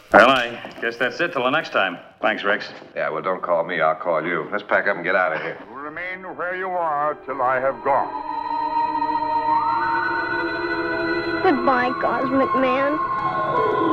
Well, I guess that's it till the next time. Thanks, Rex. Yeah, well, don't call me. I'll call you. Let's pack up and get out of here. You remain where you are till I have gone. Goodbye, Cosmic Man.